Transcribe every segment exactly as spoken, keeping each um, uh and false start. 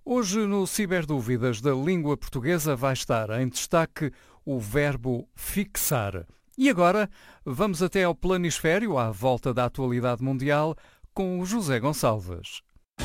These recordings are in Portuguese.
Hoje, no Ciberdúvidas da Língua Portuguesa, vai estar em destaque o verbo fixar. E agora, vamos até ao planisfério, à volta da atualidade mundial, com o José Gonçalves.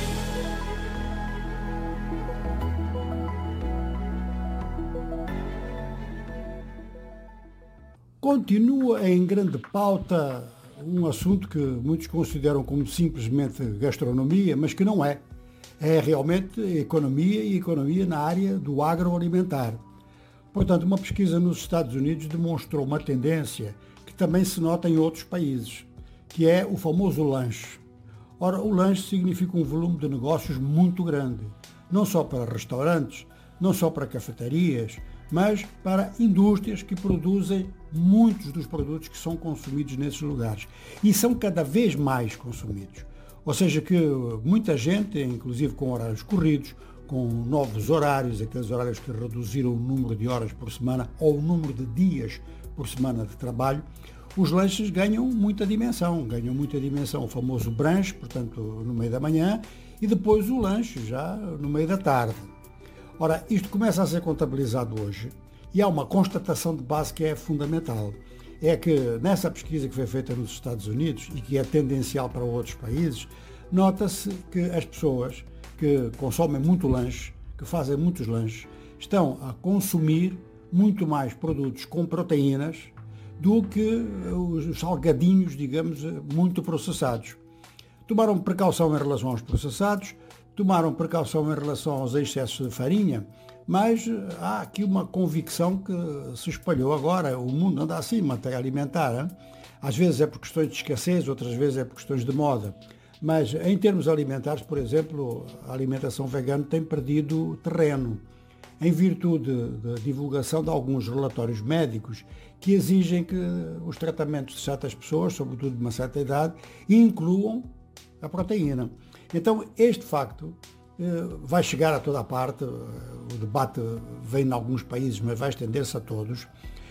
Continua em grande pauta um assunto que muitos consideram como simplesmente gastronomia, mas que não é. É realmente economia e economia na área do agroalimentar. Portanto, uma pesquisa nos Estados Unidos demonstrou uma tendência que também se nota em outros países, que é o famoso lanche. Ora, o lanche significa um volume de negócios muito grande, não só para restaurantes, não só para cafetarias, mas para indústrias que produzem muitos dos produtos que são consumidos nesses lugares. E são cada vez mais consumidos. Ou seja, que muita gente, inclusive com horários corridos, com novos horários, aqueles horários que reduziram o número de horas por semana ou o número de dias por semana de trabalho, os lanches ganham muita dimensão. Ganham muita dimensão o famoso brunch, portanto, no meio da manhã, e depois o lanche, já no meio da tarde. Ora, isto começa a ser contabilizado hoje e há uma constatação de base que é fundamental. É que nessa pesquisa que foi feita nos Estados Unidos e que é tendencial para outros países, nota-se que as pessoas que consomem muito lanche, que fazem muitos lanches, estão a consumir muito mais produtos com proteínas do que os salgadinhos, digamos, muito processados. Tomaram precaução em relação aos processados, tomaram precaução em relação aos excessos de farinha, mas há aqui uma convicção que se espalhou agora. O mundo anda assim, matéria alimentar. Hein? Às vezes é por questões de escassez, outras vezes é por questões de moda. Mas em termos alimentares, por exemplo, a alimentação vegana tem perdido terreno, em virtude da divulgação de alguns relatórios médicos que exigem que os tratamentos de certas pessoas, sobretudo de uma certa idade, incluam a proteína. Então, este facto eh, vai chegar a toda a parte, o debate vem em alguns países, mas vai estender-se a todos,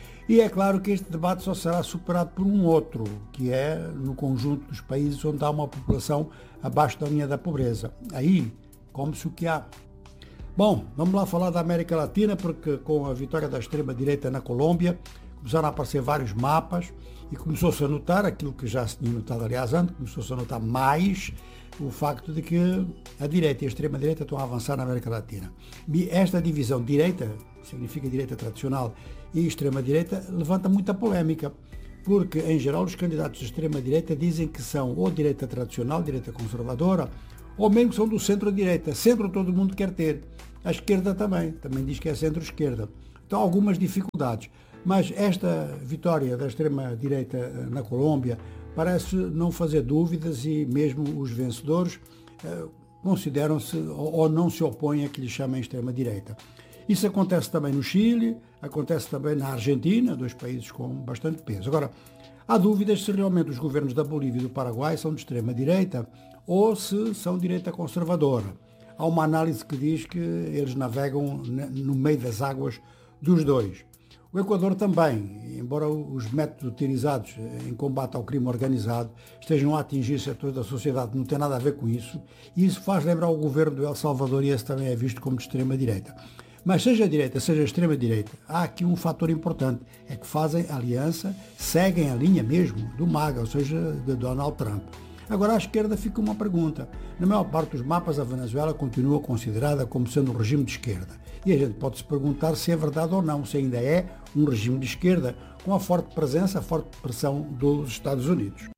e é claro que este debate só será superado por um outro, que é no conjunto dos países onde há uma população abaixo da linha da pobreza. Aí, come-se o que há. Bom, vamos lá falar da América Latina, porque com a vitória da extrema-direita na Colômbia, começaram a aparecer vários mapas e começou-se a notar aquilo que já se tinha notado, aliás, antes, começou-se a notar mais o facto de que a direita e a extrema-direita estão a avançar na América Latina. E esta divisão direita, que significa direita tradicional, e extrema-direita, levanta muita polémica, porque, em geral, os candidatos de extrema-direita dizem que são ou direita tradicional, direita conservadora, ou mesmo que são do centro-direita. Centro todo mundo quer ter. A esquerda também, também diz que é centro-esquerda. Então, algumas dificuldades. Mas esta vitória da extrema-direita na Colômbia parece não fazer dúvidas e mesmo os vencedores eh, consideram-se ou não se opõem a que lhe chamem extrema-direita. Isso acontece também no Chile, acontece também na Argentina, dois países com bastante peso. Agora, há dúvidas se realmente os governos da Bolívia e do Paraguai são de extrema-direita ou se são direita conservadora. Há uma análise que diz que eles navegam no meio das águas dos dois. O Equador também, embora os métodos utilizados em combate ao crime organizado estejam a atingir setores da sociedade que não tem nada a ver com isso, e isso faz lembrar o governo do El Salvador e esse também é visto como de extrema-direita. Mas seja a direita, seja a extrema-direita, há aqui um fator importante, é que fazem aliança, seguem a linha mesmo do MAGA, ou seja, de Donald Trump. Agora, à esquerda fica uma pergunta. Na maior parte dos mapas, a Venezuela continua considerada como sendo um regime de esquerda. E a gente pode se perguntar se é verdade ou não, se ainda é um regime de esquerda, com a forte presença, a forte pressão dos Estados Unidos.